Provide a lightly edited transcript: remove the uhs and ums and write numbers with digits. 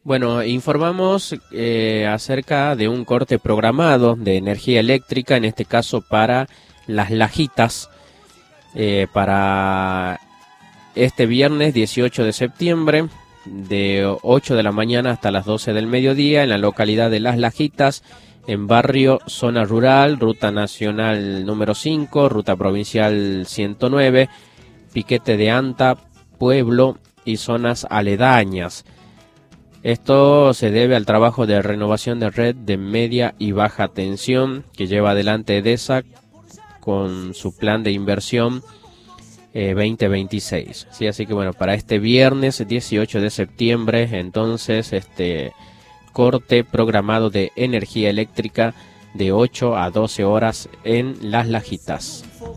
Bueno, informamos acerca de un corte programado de energía eléctrica, en este caso para Las Lajitas, para este viernes 18 de septiembre, de 8 de la mañana hasta las 12 del mediodía, en la localidad de Las Lajitas, en barrio Zona Rural, Ruta Nacional número 5, Ruta Provincial 109, Piquete de Anta, Pueblo y zonas aledañas. Esto se debe al trabajo de renovación de red de media y baja tensión que lleva adelante EDESA con su plan de inversión 2026. ¿Sí? Así que bueno, para este viernes 18 de septiembre, entonces, corte programado de energía eléctrica de 8 a 12 horas en Las Lajitas.